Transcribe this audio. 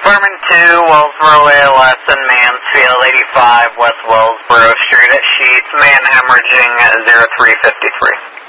Department 2, Wellsboro ALS in Mansfield, 85 West Wellsboro Street at Sheets, man hemorrhaging 0353.